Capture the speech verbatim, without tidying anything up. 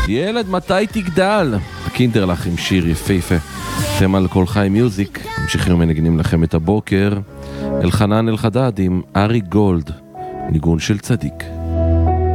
ילד מתי תגדל? הקינדרלך עם שיר יפהפה. אתם על כל חי מיוזיק, ממשיכים ומנגנים לכם את הבוקר. אלחנן אלחדד עם ארי גולד, ניגון של צדיק.